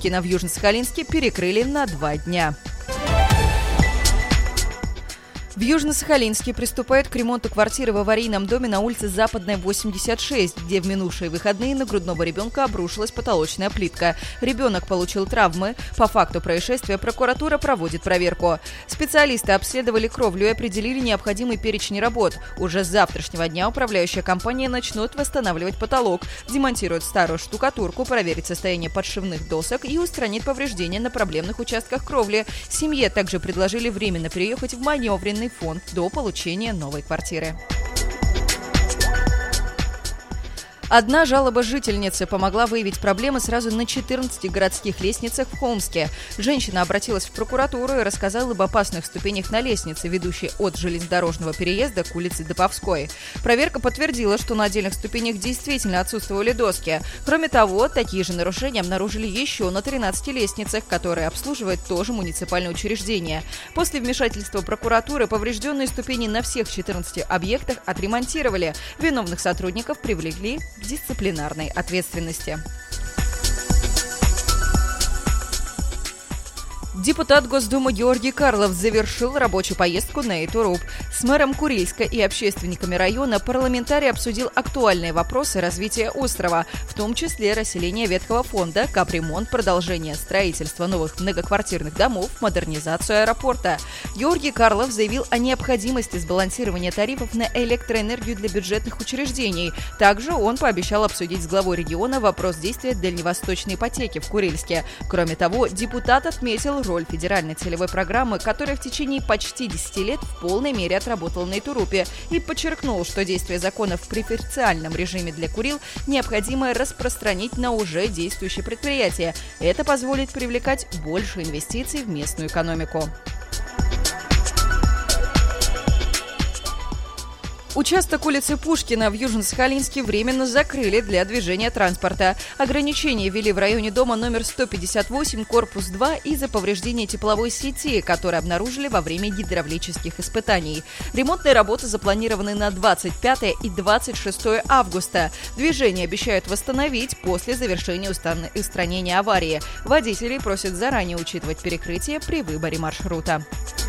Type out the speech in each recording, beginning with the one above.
Пушкина в Южно-Сахалинске перекрыли на 2 дня. В Южно-Сахалинске приступают к ремонту квартиры в аварийном доме на улице Западная, 86, где в минувшие выходные на грудного ребенка обрушилась потолочная плитка. Ребенок получил травмы. По факту происшествия прокуратура проводит проверку. Специалисты обследовали кровлю и определили необходимый перечень работ. Уже с завтрашнего дня управляющая компания начнет восстанавливать потолок, демонтирует старую штукатурку, проверит состояние подшивных досок и устранит повреждения на проблемных участках кровли. Семье также предложили временно переехать в маневренный фонд до получения новой квартиры. Одна жалоба жительницы помогла выявить проблемы сразу на 14 городских лестницах в Холмске. Женщина обратилась в прокуратуру и рассказала об опасных ступенях на лестнице, ведущей от железнодорожного переезда к улице Доповской. Проверка подтвердила, что на отдельных ступенях действительно отсутствовали доски. Кроме того, такие же нарушения обнаружили еще на 13 лестницах, которые обслуживает тоже муниципальное учреждение. После вмешательства прокуратуры поврежденные ступени на всех 14 объектах отремонтировали. Виновных сотрудников привлекли к дисциплинарной ответственности. Депутат Госдумы Георгий Карлов завершил рабочую поездку на Итуруп. С мэром Курильска и общественниками района парламентарий обсудил актуальные вопросы развития острова, в том числе расселение ветхого фонда, капремонт, продолжение строительства новых многоквартирных домов, модернизацию аэропорта. Георгий Карлов заявил о необходимости сбалансирования тарифов на электроэнергию для бюджетных учреждений. Также он пообещал обсудить с главой региона вопрос действия дальневосточной ипотеки в Курильске. Кроме того, депутат отметил роль федеральной целевой программы, которая в течение почти 10 лет в полной мере отработала на Итурупе, и подчеркнул, что действие законов в преференциальном режиме для Курил необходимо распространить на уже действующие предприятия. Это позволит привлекать больше инвестиций в местную экономику. Участок улицы Пушкина в Южно-Сахалинске временно закрыли для движения транспорта. Ограничения ввели в районе дома номер 158, корпус 2, из-за повреждения тепловой сети, которые обнаружили во время гидравлических испытаний. Ремонтные работы запланированы на 25 и 26 августа. Движение обещают восстановить после завершения устранения аварии. Водителей просят заранее учитывать перекрытие при выборе маршрута.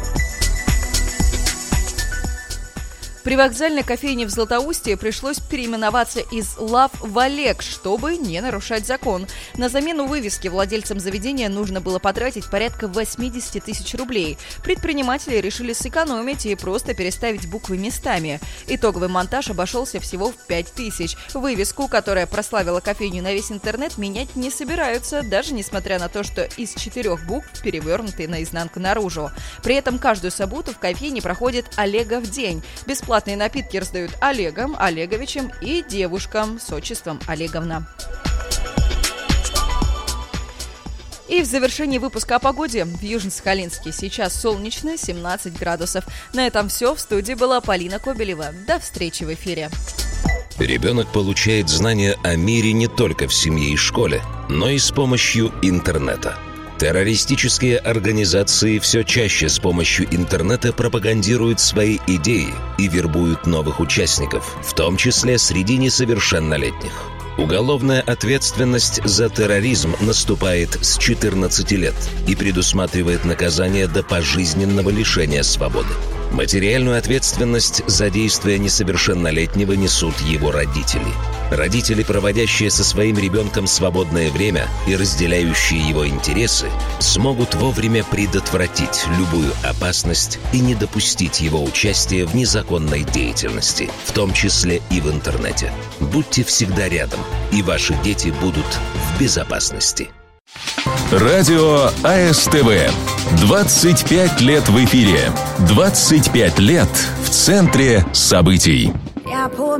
При вокзальной кофейне в Златоусте пришлось переименоваться из «Лав» в «Олег», чтобы не нарушать закон. На замену вывески владельцам заведения нужно было потратить порядка 80 тысяч рублей. Предприниматели решили сэкономить и просто переставить буквы местами. Итоговый монтаж обошелся всего в 5 тысяч. Вывеску, которая прославила кофейню на весь интернет, менять не собираются, даже несмотря на то, что из 4 букв перевернуты наизнанку наружу. При этом каждую субботу в кофейне проходит «Олегов день». Бесплатные напитки раздают Олегом, Олеговичем и девушкам с отчеством Олеговна. И в завершении выпуска о погоде. В Южно-Сахалинске сейчас солнечно, 17 градусов. На этом все. В студии была Полина Кобелева. До встречи в эфире. Ребенок получает знания о мире не только в семье и школе, но и с помощью интернета. Террористические организации все чаще с помощью интернета пропагандируют свои идеи и вербуют новых участников, в том числе среди несовершеннолетних. Уголовная ответственность за терроризм наступает с 14 лет и предусматривает наказание до пожизненного лишения свободы. Материальную ответственность за действия несовершеннолетнего несут его родители. Родители, проводящие со своим ребенком свободное время и разделяющие его интересы, смогут вовремя предотвратить любую опасность и не допустить его участия в незаконной деятельности, в том числе и в интернете. Будьте всегда рядом, и ваши дети будут в безопасности. Радио АСТВ. 25 лет в эфире. 25 лет в центре событий.